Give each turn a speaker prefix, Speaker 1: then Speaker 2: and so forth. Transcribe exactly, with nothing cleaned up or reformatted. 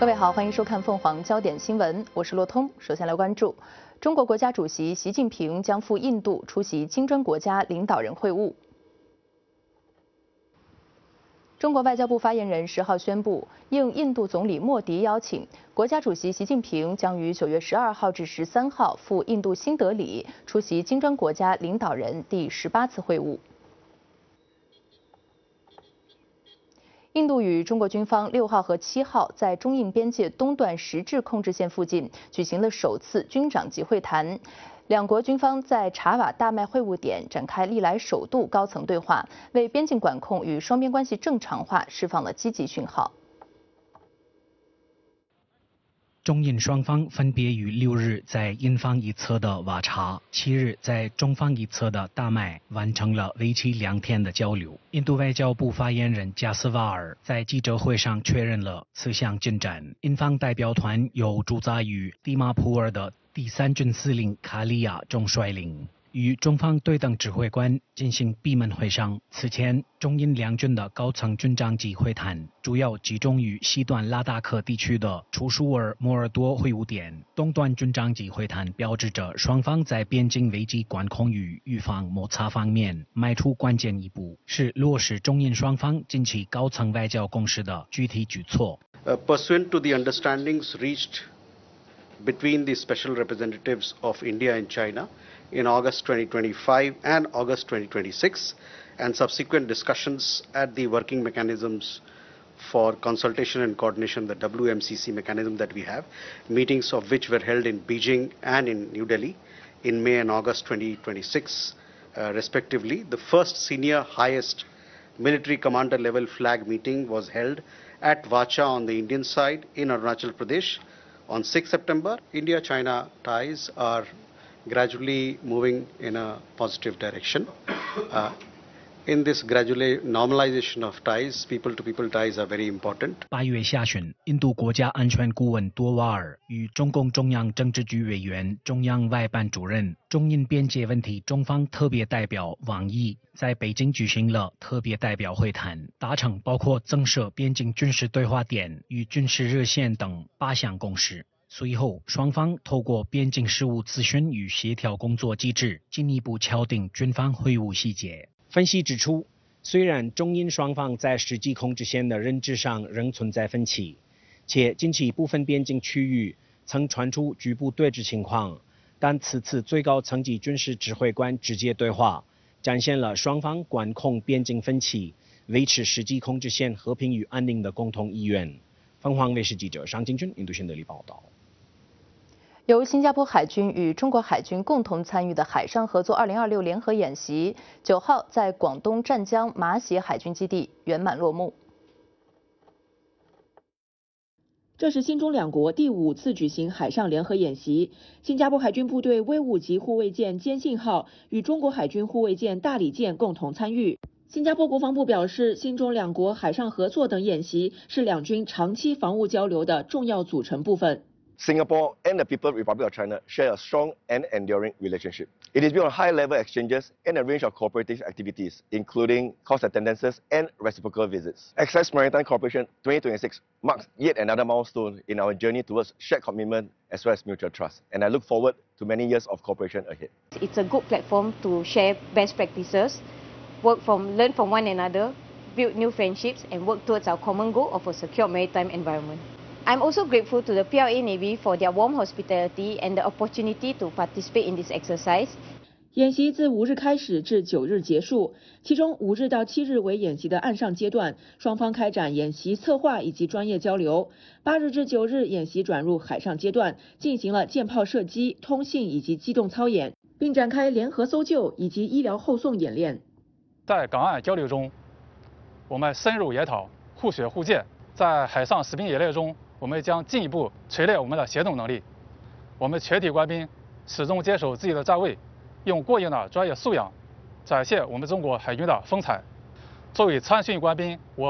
Speaker 1: 各位好，欢迎收看凤凰焦点新闻，我是洛通。首先来关注，中国国家主席习近平将赴印度出席金砖国家领导人会晤。中国外交部发言人十号宣布，应印度总理莫迪邀请，国家主席习近平将于九月十二号至十三号赴印度新德里出席金砖国家领导人第十八次会晤。 印度与中国军方六号和七号在中印边界东段实质控制线附近举行了首次军长级会谈，两国军方在查瓦大麦会晤点展开历来首度高层对话，为边境管控与双边关系正常化释放了积极讯号。
Speaker 2: 中印双方分别于六日在印方一侧的瓦查，七日在中方一侧的大麦完成了为期两天的交流。印度外交部发言人加斯瓦尔在记者会上确认了此项进展。印方代表团由驻扎于蒂马普尔的第三军司令卡利亚总率领，与中方对等指挥官进行闭门会商。此前，中印两军的高层军长级会谈主要集中于西段拉达克地区的楚舒尔摩尔多会晤点。东段军长级会谈标志着双方在边境危机管控与预防摩擦方面迈出关键一步，是落实中印双方近期高层外交共识的具体举措。
Speaker 3: Uh, pursuant to the understandings reached between the special representatives of India and China in August twenty twenty-five and August twenty twenty-six, and subsequent discussions at the working mechanisms for consultation and coordination, the W M C C mechanism that we have, meetings of which were held in Beijing and in New Delhi in May and August twenty twenty-six, uh, respectively. The first senior highest military commander level flag meeting was held at Vacha on the Indian side in Arunachal Pradesh on sixth September. India-China ties are gradually moving in a positive direction. Uh, in this gradually normalization of ties, people-to-people ties are very important.
Speaker 2: 八月下旬，印度国家安全顾问多瓦尔与中共中央政治局委员、中央外办主任、中印边界问题中方特别代表王毅在北京举行了特别代表会谈，达成包括增设边境军事对话点与军事热线等八项共识。 随后，双方透过边境事务咨询与协调工作机制，进一步敲定军方会晤细节。分析指出，虽然中印双方在实际控制线的认知上仍存在分歧，且近期部分边境区域曾传出局部对峙情况，但此次最高层级军事指挥官直接对话，展现了双方管控边境分歧、维持实际控制线和平与安宁的共同意愿。凤凰卫视记者尚金军印度新德里报道。
Speaker 1: 由新加坡海军与中国海军共同参与的海上合作二零二六联合演习，九号在广东湛江马偕海军基地圆满落幕。
Speaker 4: 这是新中两国第五次举行海上联合演习。新加坡海军部队威武级护卫舰坚信号与中国海军护卫舰大理舰共同参与。新加坡国防部表示，新中两国海上合作等演习是两军长期防务交流的重要组成部分。
Speaker 5: Singapore and the People's Republic of China share a strong and enduring relationship. It is built on high-level exchanges and a range of cooperative activities, including course attendances and reciprocal visits. Access Maritime Cooperation twenty twenty-six marks yet another milestone in our journey towards shared commitment as well as mutual trust, and I look forward to many years of cooperation ahead.
Speaker 6: It's a good platform to share best practices, work from, learn from one another, build new friendships, and work towards our common goal of a secure maritime environment. I'm also grateful to the P L A Navy for their warm hospitality and the opportunity to participate in this exercise.
Speaker 4: 演习自五日开始至九日结束，其中五日到七日为演习的岸上阶段，双方开展演习策划以及专业交流。八日至九日演习转入海上阶段，进行了舰炮射击、通信以及机动操演，并展开联合搜救以及医疗后送演练。
Speaker 7: 在港岸交流中，我们深入研讨互学互鉴，在海上实兵演练中。 我们将进一步锤炼我们的协同能力。我们全体官兵始终坚守自己的站位，用过硬的专业素养展现我们中国海军的风采。作为参训官兵，我